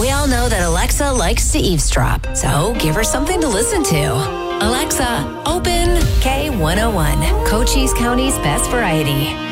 We all know that Alexa likes to eavesdrop, so give her something to listen to. Alexa, open K101, Cochise County's best variety.